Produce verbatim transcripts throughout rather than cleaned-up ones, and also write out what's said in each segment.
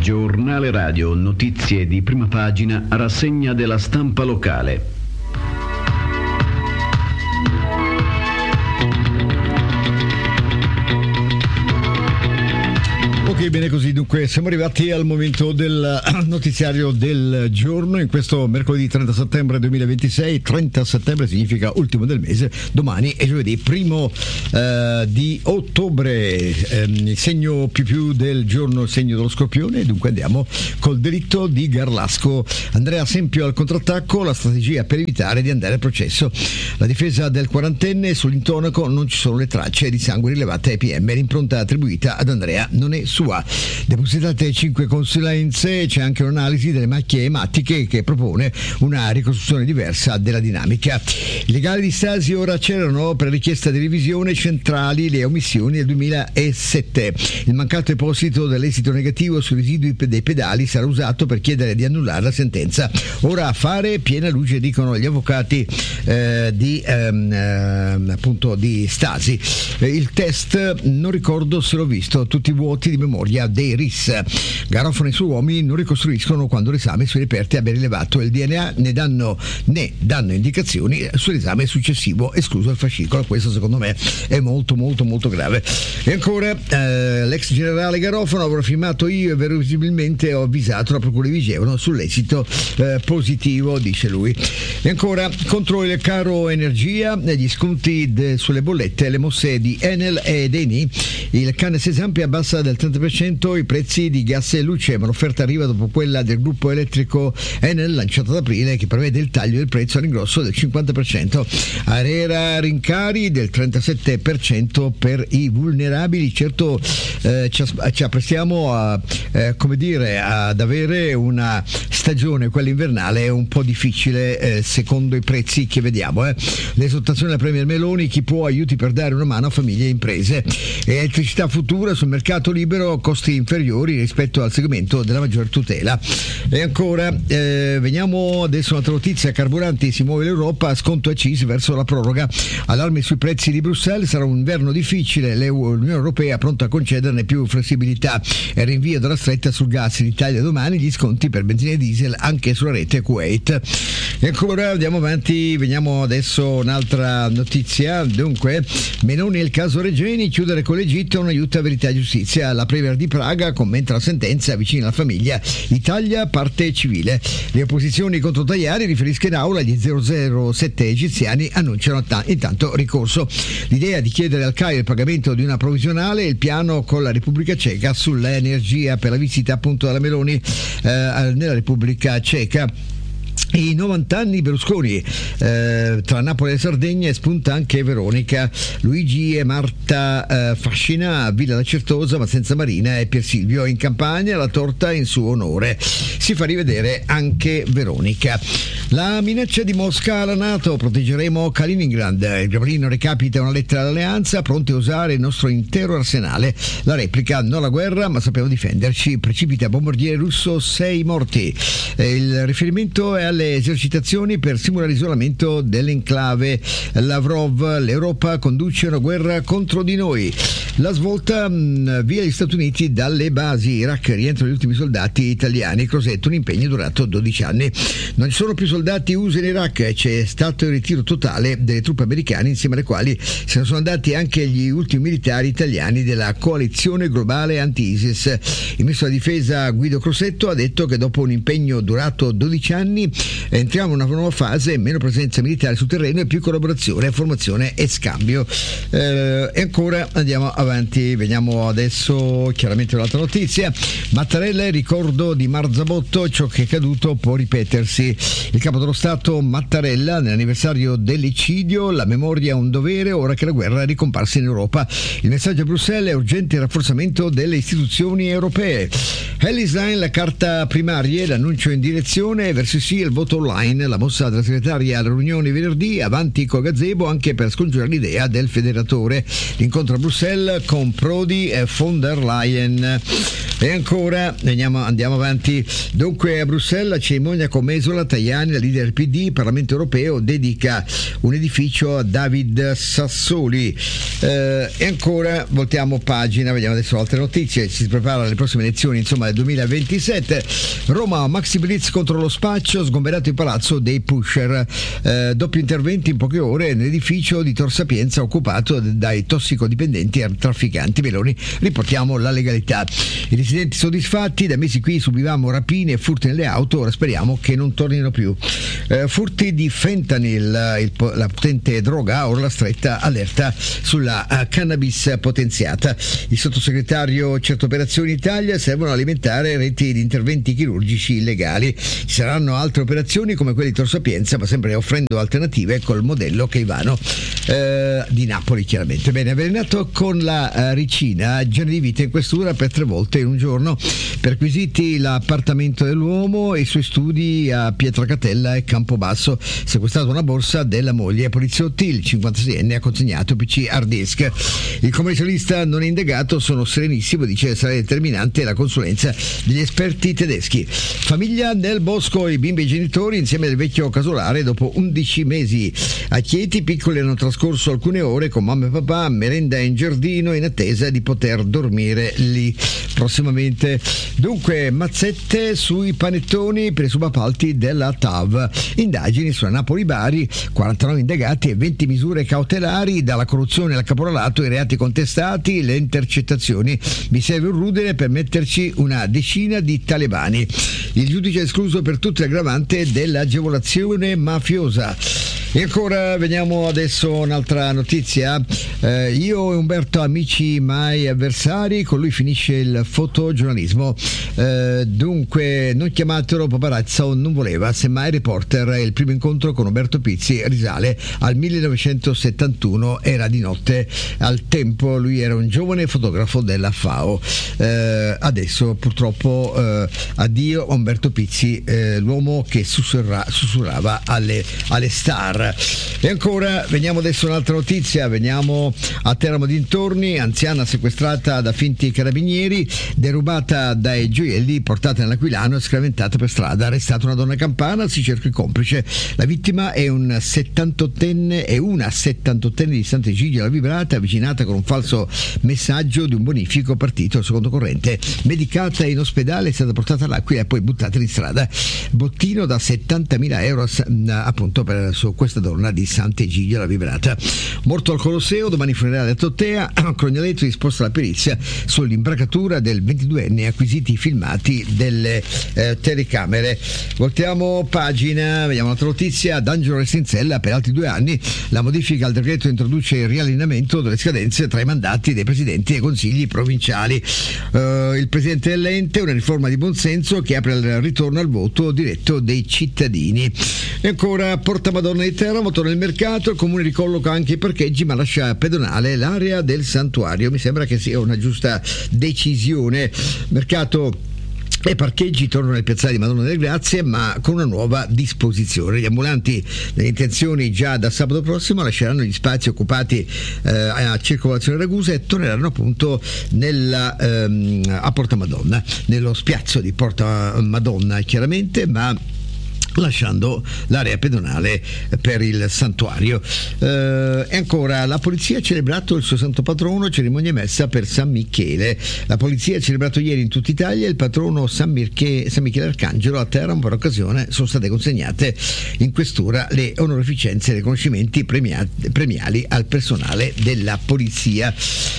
Giornale radio, notizie di prima pagina, rassegna della stampa locale. Ok, bene così, dunque siamo arrivati al momento del notiziario del giorno in questo mercoledì trenta settembre duemilaventisei. trenta settembre significa ultimo del mese, domani è giovedì primo eh, di ottobre, eh, il segno più più del giorno, il segno dello Scorpione. Dunque andiamo col delitto di Garlasco. Andrea Sempio al contrattacco, la strategia per evitare di andare al processo. La difesa del quarantenne, sull'intonaco non ci sono le tracce di sangue rilevate ai P M, l'impronta attribuita ad Andrea non è sua. Depositate cinque consulenze, c'è anche un'analisi delle macchie ematiche che propone una ricostruzione diversa della dinamica. I legali di Stasi ora accelerano per richiesta di revisione centrali le omissioni del duemilasette. Il mancato deposito dell'esito negativo sui residui dei pedali sarà usato per chiedere di annullare la sentenza. Ora a fare piena luce, dicono gli avvocati eh, di ehm, eh, appunto di Stasi. Eh, il test non ricordo se l'ho visto, tutti vuoti di memoria dei R I S. Garofano e i suoi uomini non ricostruiscono quando l'esame sui reperti abbia rilevato il D N A, ne danno, ne danno indicazioni sull'esame successivo, escluso il fascicolo. Questo secondo me è molto molto molto grave. E ancora eh, l'ex generale Garofano: avrò firmato io e verosimilmente ho avvisato la procura di Vigevano sull'esito eh, positivo, dice lui. E ancora contro il caro energia, gli sconti de, sulle bollette, le mosse di Enel ed Eni. Il Cannes Esempio abbassa del trenta per cento i prezzi di gas e luce, ma l'offerta arriva dopo quella del gruppo elettrico Enel lanciata ad aprile, che prevede il taglio del prezzo all'ingrosso del cinquanta per cento. Arera rincari del trentasette per cento per i vulnerabili. Certo eh, ci, ci apprestiamo a, eh, come dire, ad avere una stagione, quella invernale, un po' difficile eh, secondo i prezzi che vediamo. Eh. L'esaltazione della Premier Meloni, chi può aiuti per dare una mano a famiglie e imprese. E elettricità futura sul mercato libero, costi inferiori rispetto al segmento della maggior tutela. E ancora eh, veniamo adesso un'altra notizia: carburanti, si muove l'Europa, sconto accise verso la proroga, allarmi sui prezzi di Bruxelles, sarà un inverno difficile, l'Unione Europea pronta a concederne più flessibilità e rinvio della stretta sul gas in Italia domani, gli sconti per benzina e diesel anche sulla rete Kuwait. E ancora andiamo avanti, veniamo adesso un'altra notizia. Dunque Meloni e il caso Regeni, chiudere con l'Egitto non aiuta verità e giustizia. La Premier di Praga commenta la sentenza, avvicina la famiglia, Italia parte civile. Le opposizioni contro Tajani, riferisca in aula, gli zero zero sette egiziani annunciano t- intanto ricorso. L'idea di chiedere al Cairo il pagamento di una provvisionale, il piano con la Repubblica Ceca sull'energia per la visita appunto della Meloni eh, nella Repubblica Ceca. I novanta anni Berlusconi, eh, tra Napoli e Sardegna, spunta anche Veronica. Luigi e Marta eh, Fascina a Villa La Certosa, ma senza Marina e Pier Silvio. In Campania la torta in suo onore. Si fa rivedere anche Veronica. La minaccia di Mosca alla NATO, proteggeremo Kaliningrad. Il Cremlino recapita una lettera all'alleanza, pronti a usare il nostro intero arsenale. La replica: non la guerra, ma sappiamo difenderci. Precipita bombardiere russo, sei morti. Eh, il riferimento è alle esercitazioni per simulare l'isolamento dell'enclave. Lavrov: l'Europa conduce una guerra contro di noi. La svolta, mh, via gli Stati Uniti dalle basi. Iraq, rientrano gli ultimi soldati italiani. Crosetto, un impegno durato dodici anni. Non ci sono più soldati U S A in Iraq, c'è stato il ritiro totale delle truppe americane, insieme alle quali se ne sono andati anche gli ultimi militari italiani della coalizione globale anti-ISIS. Il ministro della difesa Guido Crosetto ha detto che dopo un impegno durato dodici anni entriamo in una nuova fase, meno presenza militare sul terreno e più collaborazione, formazione e scambio. Eh, e ancora andiamo avanti, vediamo adesso chiaramente un'altra notizia. Mattarella, il ricordo di Marzabotto, ciò che è caduto può ripetersi. Il capo dello Stato Mattarella, nell'anniversario dell'eccidio, la memoria è un dovere ora che la guerra è ricomparsa in Europa. Il messaggio a Bruxelles è urgente il rafforzamento delle istituzioni europee. Ellis Line, la carta primaria, l'annuncio in direzione verso sì il voto online, la mossa della segretaria alla riunione venerdì, avanti con gazebo anche per scongiurare l'idea del federatore. L'incontro a Bruxelles con Prodi e von der Leyen. E ancora andiamo, andiamo avanti. Dunque a Bruxelles la cerimonia con Mesola Tajani, la leader P D, Parlamento europeo, dedica un edificio a David Sassoli. Eh, e ancora voltiamo pagina, vediamo adesso altre notizie. Si prepara alle prossime elezioni, insomma, del duemilaventisette. Roma, Maxi Blitz contro lo spaccio, sgomberato il palazzo dei pusher. Eh, doppio interventi in poche ore nell'edificio di Tor Sapienza occupato dai tossicodipendenti e trafficanti. Meloni, riportiamo la legalità. I residenti soddisfatti, da mesi qui subivamo rapine e furti nelle auto, ora speriamo che non tornino più. Eh, furti di fentanyl, il, la potente droga, ora la stretta allerta sulla uh, cannabis potenziata. Il sottosegretario, certe operazioni in Italia servono a alimentare reti di interventi chirurgici illegali. Ci saranno altre operazioni come quelle di Tor Sapienza, ma sempre offrendo alternative col modello Caivano eh, di Napoli, chiaramente. Bene, avvelenato con la uh, ricina, genere di vita in questura per tre volte in un giorno. Perquisiti l'appartamento dell'uomo e i suoi studi a Pietracatella e Campobasso. Sequestrata una borsa della moglie ai poliziotti, il cinquantaseienne ha consegnato P C hard disk. Il commercialista non è indagato, sono serenissimo, dice sarà determinante la consulenza degli esperti tedeschi. Famiglia nel bosco, i bimbi e i genitori insieme al vecchio casolare dopo undici mesi. A Chieti i piccoli hanno trascorso alcune ore con mamma e papà, merenda in giardino in attesa di poter dormire lì prossimamente. Dunque, mazzette sui panettoni per i subappalti della T A V. Indagini sulla Napoli-Bari, quarantanove indagati e venti misure cautelari, dalla corruzione al caporalato, i reati contestati, le intercettazioni. Mi serve un rudere per metterci una decina di talebani. Il giudice ha escluso per tutte l'aggravante dell'agevolazione mafiosa. E ancora vediamo adesso un'altra notizia. Eh, io e Umberto amici mai avversari, con lui finisce il fotogiornalismo. Eh, dunque non chiamatelo paparazzo, non voleva, semmai reporter. Il primo incontro con Umberto Pizzi risale al millenovecentosettantuno, era di notte al tempo, lui era un giovane fotografo della F A O. Eh, adesso purtroppo eh, addio Umberto Pizzi, eh, l'uomo che sussurra, sussurrava alle, alle star. E ancora veniamo adesso a un'altra notizia, veniamo a Teramo dintorni, anziana sequestrata da finti carabinieri, derubata dai gioielli, portata nell'Aquilano e scraventata per strada. Arrestata una donna campana, si cerca il complice. La vittima è un settantottenne e una settantottenne di Sant'Egidio alla Vibrata, avvicinata con un falso messaggio di un bonifico partito al secondo corrente. Medicata in ospedale, è stata portata all'Aquila e poi buttata in strada. Bottino da settantamila euro appunto per su questa donna di Sant'Egidio alla Vibrata. Morto al Colosseo, domani funerale a Tottea. Crognaletto disposta la perizia sull'imbracatura del ventiduenne, acquisiti i filmati delle eh, telecamere. Voltiamo pagina, vediamo un'altra notizia. D'Angelo Restinzella per altri due anni. La modifica al decreto introduce il riallineamento delle scadenze tra i mandati dei presidenti dei consigli provinciali. Uh, il presidente dell'ente, una riforma di buonsenso che apre il ritorno al voto diretto dei cittadini. E ancora Porta Madonna di Teramo, torna il mercato, il comune ricolloca anche i parcheggi ma lascia pedonale l'area del santuario. Mi sembra che sia una giusta decisione. Mercato e parcheggi tornano nel piazzale di Madonna delle Grazie, ma con una nuova disposizione. Gli ambulanti, nelle intenzioni già da sabato prossimo, lasceranno gli spazi occupati eh, a circolazione Ragusa e torneranno appunto nella, ehm, a Porta Madonna, nello spiazzo di Porta Madonna chiaramente, ma lasciando l'area pedonale per il santuario. Eh, e ancora la polizia ha celebrato il suo santo patrono, cerimonia messa per San Michele. La polizia ha celebrato ieri in tutta Italia il patrono San, Mirche, San Michele Arcangelo. A Teramo per occasione sono state consegnate in questura le onorificenze e i riconoscimenti premiati, premiali al personale della polizia.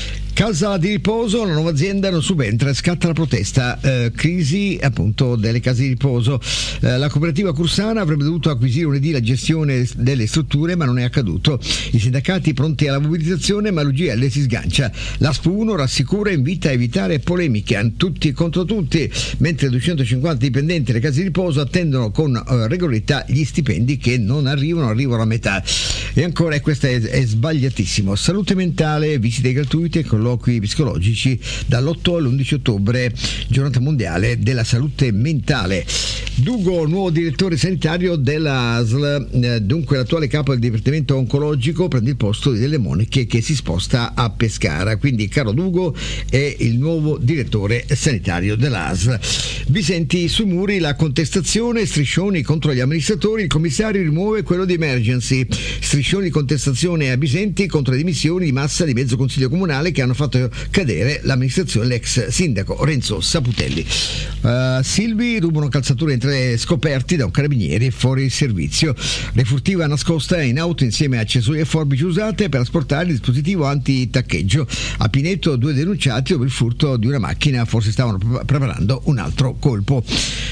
Casa di riposo, la nuova azienda non subentra, scatta la protesta, eh, crisi appunto delle case di riposo. Eh, la cooperativa Cursana avrebbe dovuto acquisire lunedì la gestione delle strutture, ma non è accaduto. I sindacati pronti alla mobilitazione, ma l'U G L si sgancia. L'A S P uno rassicura e invita a evitare polemiche, tutti contro tutti, mentre duecentocinquanta dipendenti delle case di riposo attendono con eh, regolarità gli stipendi che non arrivano, arrivano a metà. E ancora, e questo è, è sbagliatissimo, salute mentale, visite gratuite, colloqui psicologici dall'otto all'undici ottobre, giornata mondiale della salute mentale. Dugo, nuovo direttore sanitario della A S L, eh, dunque l'attuale capo del dipartimento oncologico prende il posto di Delle Monache che si sposta a Pescara, quindi Carlo Dugo è il nuovo direttore sanitario della A S L. Visenti sui muri, la contestazione, striscioni contro gli amministratori, il commissario rimuove quello di emergency, striscioni di contestazione a Bisenti contro le dimissioni di massa di mezzo consiglio comunale che hanno fatto cadere l'amministrazione dell'ex sindaco Renzo Saputelli. Uh, Silvi, rubano calzature in tre scoperti da un carabiniere fuori servizio, refurtiva nascosta in auto insieme a accessori e forbici usate per asportare il dispositivo anti-taccheggio. A Pineto due denunciati dopo il furto di una macchina, forse stavano pre- preparando un altro colpo.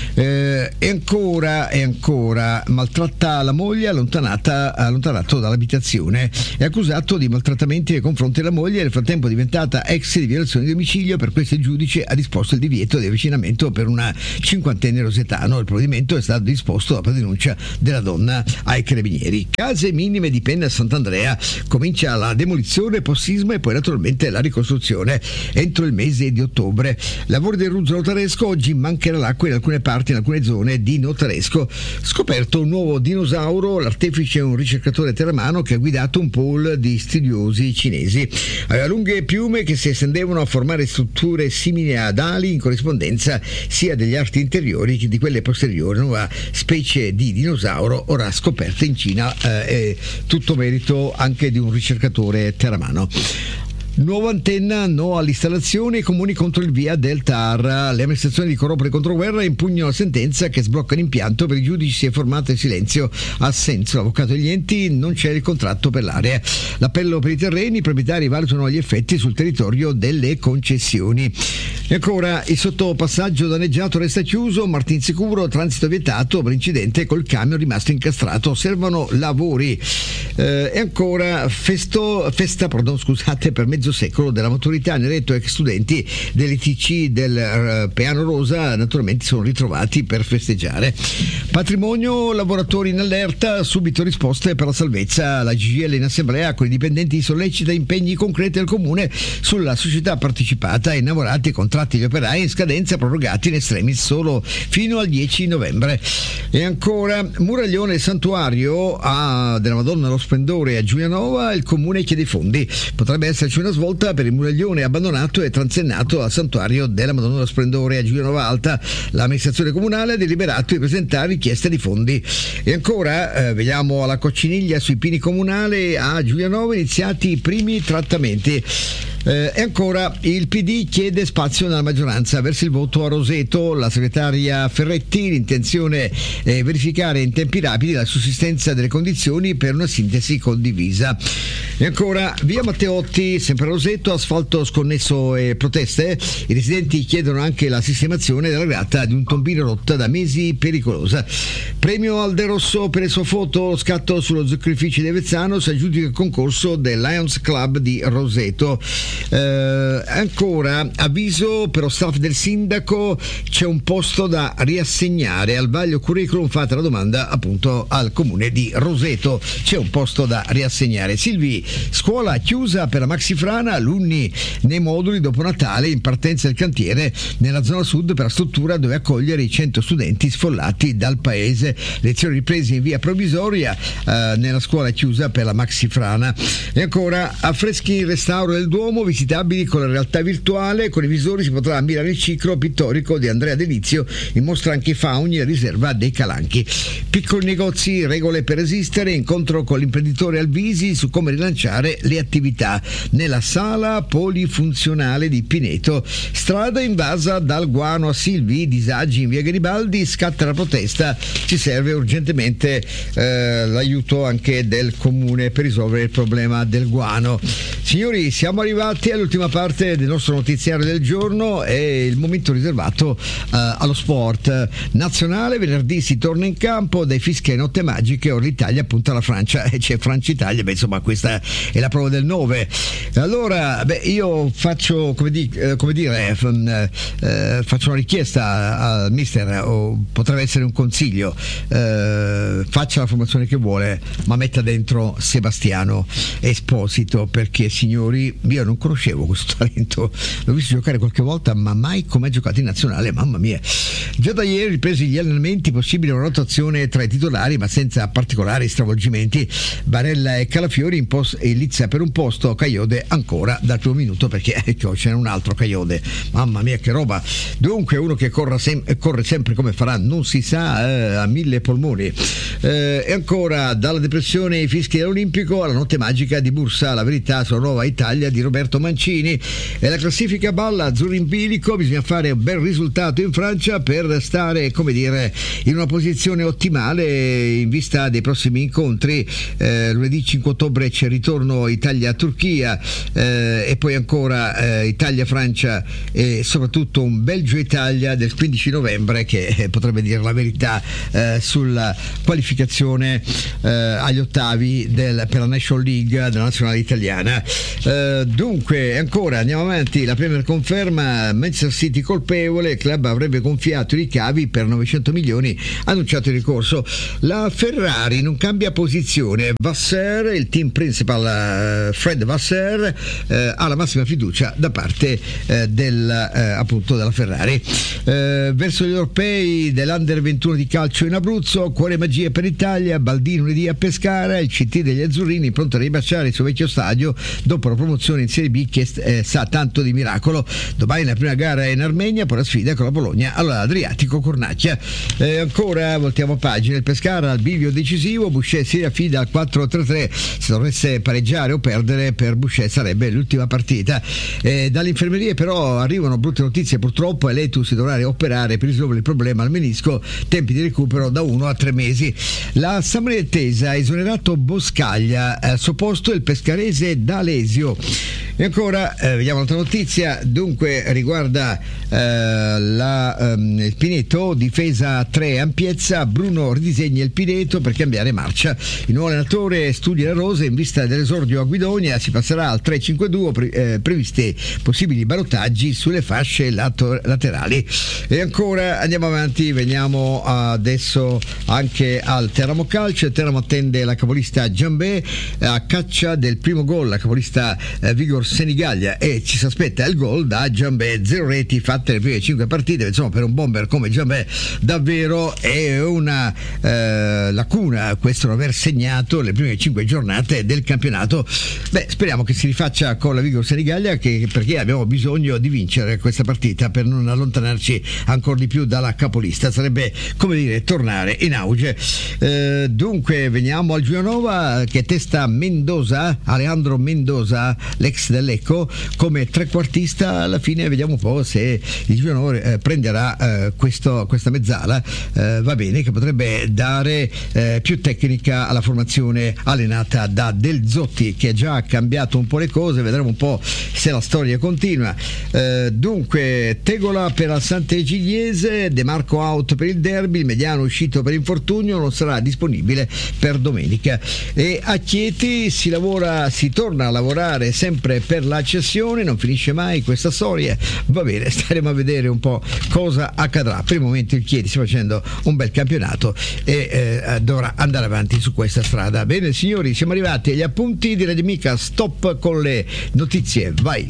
Eh, e ancora e ancora maltratta la moglie, allontanata allontanato dall'abitazione, è accusato di maltrattamenti nei confronti della moglie, nel frattempo diventata ex di violazione di domicilio. Per questo il giudice ha disposto il divieto di avvicinamento per una cinquantenne rosetano. Il provvedimento è stato disposto dopo la denuncia della donna ai carabinieri. Case minime di Penna a Sant'Andrea, comincia la demolizione post-sisma e poi naturalmente la ricostruzione entro il mese di ottobre. Lavori del Ruzzo Notaresco, oggi mancherà l'acqua in alcune parti, in alcune zone di Notaresco. Scoperto un nuovo dinosauro, l'artefice è un ricercatore terramano che ha guidato un pool di studiosi cinesi. Aveva lunghe piume che si estendevano a formare strutture simili ad ali in corrispondenza sia degli arti interiori che di quelle posteriori. Nuova specie di dinosauro ora scoperta in Cina, eh, è tutto merito anche di un ricercatore terramano. Nuova antenna, no all'installazione, i comuni contro il via del T A R. Le amministrazioni di Corropoli contro guerra impugnano la sentenza che sblocca l'impianto, per i giudici si è formato in silenzio assenso. L'avvocato degli enti, non c'è il contratto per l'area. L'appello per i terreni, i proprietari valutano gli effetti sul territorio delle concessioni. E ancora il sottopassaggio danneggiato resta chiuso, Martin sicuro, transito vietato per incidente col camion rimasto incastrato, servono lavori. Eh, e ancora festo, festa pardon, scusate, per mezzo secolo della maturità, hanno eletto ex studenti dell'I T C del uh, Piano Rosa, naturalmente sono ritrovati per festeggiare. Patrimonio, lavoratori in allerta, subito risposte per la salvezza. La G G L in assemblea con i dipendenti sollecita impegni concreti al comune sulla società partecipata, innamorati e contratti gli operai in scadenza prorogati in estremis solo fino al dieci novembre. E ancora Muraglione santuario a, della Madonna allo Splendore a Giulianova, il comune chiede fondi, potrebbe esserci una svolta per il muraglione abbandonato e transennato al santuario della Madonna dello Splendore a Giulianova Alta. L'amministrazione comunale ha deliberato di presentare richiesta di fondi. E ancora eh, vediamo alla Cocciniglia sui pini comunali a Giulianova iniziati i primi trattamenti. Eh, e ancora il P D chiede spazio nella maggioranza verso il voto a Roseto, la segretaria Ferretti, l'intenzione è verificare in tempi rapidi la sussistenza delle condizioni per una sintesi condivisa. E ancora via Matteotti, sempre a Roseto, asfalto sconnesso e proteste, i residenti chiedono anche la sistemazione della grata di un tombino rotta da mesi pericolosa. Premio Alde Rosso per le sue foto, lo scatto sullo zuccherificio di Avezzano, si aggiudica il concorso del Lions Club di Roseto. Eh, ancora avviso per lo staff del sindaco, c'è un posto da riassegnare al vaglio curriculum, fate la domanda appunto al comune di Roseto, c'è un posto da riassegnare. Silvi, scuola chiusa per la Maxifrana, alunni nei moduli dopo Natale, in partenza del cantiere nella zona sud per la struttura dove accogliere i cento studenti sfollati dal paese. Lezioni riprese in via provvisoria eh, nella scuola chiusa per la Maxifrana. E ancora affreschi in restauro del Duomo, visitabili con la realtà virtuale, con i visori si potrà ammirare il ciclo pittorico di Andrea Delizio, in mostra anche i fauni e riserva dei Calanchi. Piccoli negozi, regole per resistere, incontro con l'imprenditore Alvisi su come rilanciare le attività nella sala polifunzionale di Pineto. Strada invasa dal guano a Silvi, disagi in via Garibaldi, scatta la protesta, ci serve urgentemente eh, l'aiuto anche del comune per risolvere il problema del guano. Signori, siamo arrivati all'ultima parte del nostro notiziario del giorno, è il momento riservato uh, allo sport nazionale. Venerdì si torna in campo, dai fischi e notte magiche, ora l'Italia punta alla Francia e c'è Francia-Italia, beh, insomma questa è la prova del nove. Allora beh, io faccio come, di, eh, come dire eh, eh, faccio una richiesta al mister, o potrebbe essere un consiglio, eh, faccia la formazione che vuole ma metta dentro Sebastiano Esposito, perché signori io non non conoscevo questo talento, l'ho visto giocare qualche volta, ma mai come ha giocato in nazionale, mamma mia. Già da ieri ripresi gli allenamenti, possibile una rotazione tra i titolari ma senza particolari stravolgimenti. Barella e Calafiori in post e Lizza per un posto, Caiode ancora dal primo minuto, perché ecco, ce n'è un altro Caiode, mamma mia che roba. Dunque uno che corra sem- corre sempre come farà non si sa, eh, a mille polmoni. Eh, e ancora dalla depressione ai fischi dell'Olimpico alla notte magica di Bursa, la verità sulla nuova Italia di Roberto Mancini. E la classifica balla azzurro in bilico, bisogna fare un bel risultato in Francia per stare, come dire, in una posizione ottimale in vista dei prossimi incontri. Eh, lunedì cinque ottobre c'è il ritorno Italia-Turchia, eh, e poi ancora eh, Italia-Francia e soprattutto un Belgio-Italia del quindici novembre che eh, potrebbe dire la verità eh, sulla qualificazione eh, agli ottavi del, per la National League della nazionale italiana. Eh, dunque ancora andiamo avanti, la Premier conferma Manchester City colpevole, il club avrebbe gonfiato i ricavi per novecento milioni, annunciato il ricorso. La Ferrari non cambia posizione, Vasseur, il team principal uh, Fred Vasseur uh, ha la massima fiducia da parte uh, del, uh, appunto della Ferrari. Uh, verso gli europei dell'Under ventuno di calcio in Abruzzo, cuore magia per l'Italia, Baldini lunedì a Pescara, il C T degli azzurrini pronto a ribaciare il suo vecchio stadio dopo la promozione in Serie B che eh, sa tanto di miracolo. Domani la prima gara è in Armenia, poi la sfida con la Bologna all'Adriatico Cornacchia. Eh, ancora voltiamo pagina, il Pescara al bivio decisivo, Boucher si affida al quattro tre tre, se dovesse pareggiare o perdere per Boucher sarebbe l'ultima partita. Eh, dall'infermeria però arrivano brutte notizie purtroppo, e Letu si dovrà operare per risolvere il problema al menisco, tempi di recupero da uno a tre mesi. La Sammarinese ha esonerato Boscaglia, al suo posto il pescarese D'Alesio. E ancora eh, vediamo un'altra notizia, dunque riguarda eh, la, ehm, il Pineto, difesa tre ampiezza, Bruno ridisegna il Pineto per cambiare marcia. Il nuovo allenatore studia le rose in vista dell'esordio a Guidonia, si passerà al tre cinque due, pre- eh, previsti possibili ballottaggi sulle fasce lato- laterali. E ancora andiamo avanti, veniamo adesso anche al Teramo Calcio. Il Teramo attende la capolista Giambè a caccia del primo gol, la capolista eh, Vigor Senigallia, e ci si aspetta il gol da Giambè, zero reti fatte le prime cinque partite. Insomma, per un bomber come Giambè davvero è una eh, lacuna questo non aver segnato le prime cinque giornate del campionato. Beh, speriamo che si rifaccia con la Vigor Senigallia, che, perché abbiamo bisogno di vincere questa partita per non allontanarci ancora di più dalla capolista, sarebbe come dire tornare in auge. Eh, dunque veniamo al Giulianova che testa Mendoza, Alejandro Mendoza, l'ex dell'Ecco, come trequartista. Alla fine vediamo un po' se il Giulianova eh, prenderà eh, questo, questa mezzala, eh, va bene, che potrebbe dare eh, più tecnica alla formazione allenata da Del Zotti, che ha già cambiato un po' le cose, vedremo un po' se la storia continua. Eh, dunque Tegola per la Sant'Egidiese, De Marco out per il derby, il mediano uscito per infortunio non sarà disponibile per domenica. E a Chieti si lavora, si torna a lavorare sempre per la cessione, non finisce mai questa storia, va bene, staremo a vedere un po' cosa accadrà. Per il momento il Chieti sta facendo un bel campionato e eh, dovrà andare avanti su questa strada. Bene signori, siamo arrivati agli appunti di Radio Amica, stop con le notizie, vai.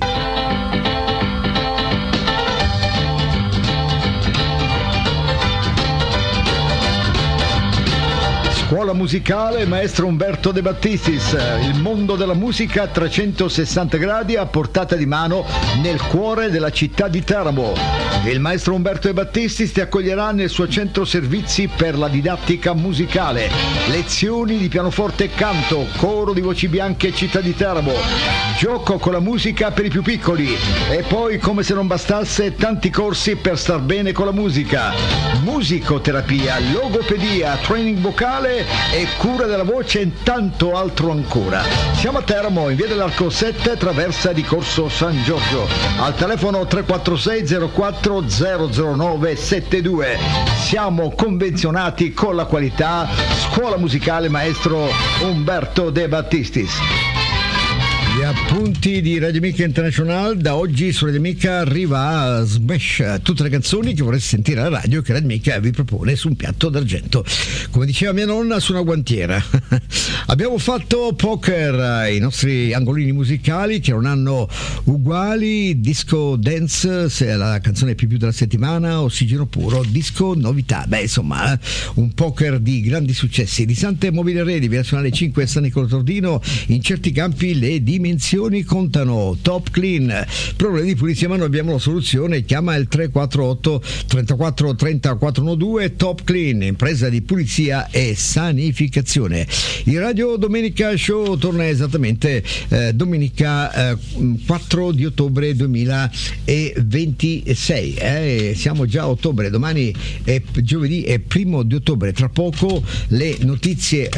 Scuola musicale Maestro Umberto De Battistis, il mondo della musica a trecentosessanta gradi a portata di mano nel cuore della città di Teramo. Il Maestro Umberto De Battistis ti accoglierà nel suo centro servizi per la didattica musicale, lezioni di pianoforte e canto, coro di voci bianche città di Teramo, gioco con la musica per i più piccoli e poi, come se non bastasse, tanti corsi per star bene con la musica, musicoterapia, logopedia, training vocale e cura della voce e tanto altro ancora. Siamo a Teramo, in via dell'Arco sette, traversa di Corso San Giorgio, al telefono tre quattro sei zero quattro zero zero nove sette due. Siamo convenzionati con la qualità. Scuola musicale Maestro Umberto De Battistis. Gli appunti di Radio Amica International. Da oggi su Radio Amica arriva Smash, tutte le canzoni che vorreste sentire alla radio che Radio Amica vi propone su un piatto d'argento, come diceva mia nonna, su una guantiera. Abbiamo fatto poker, i nostri angolini musicali che non hanno uguali, disco dance, se è la canzone più più della settimana, ossigeno puro, disco novità. Beh, insomma, un poker di grandi successi. Di Sante Mobile Ready, Via Nazionale cinque, San Nicolo Tordino. In certi campi le dimensioni contano. Top Clean, problemi di pulizia ma noi abbiamo la soluzione. Chiama il tre quattro otto tre quattro tre zero quattro uno due. Top Clean, impresa di pulizia e sanificazione. Il Radio Domenica Show torna esattamente eh, domenica eh, quattro di ottobre duemilaventisei. Eh, siamo già a ottobre, domani è giovedì, è primo di ottobre. Tra poco le notizie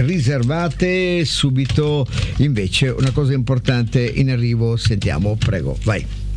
riservate, subito invece una cosa importante in arrivo. Sentiamo, prego, vai.